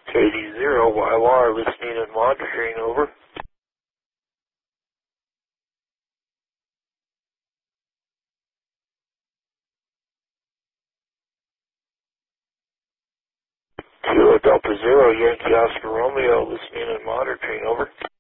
KD0, YLR, listening and monitoring, over. Kilo Delta Zero, Yankee Oscar Romeo, listening and monitoring, over.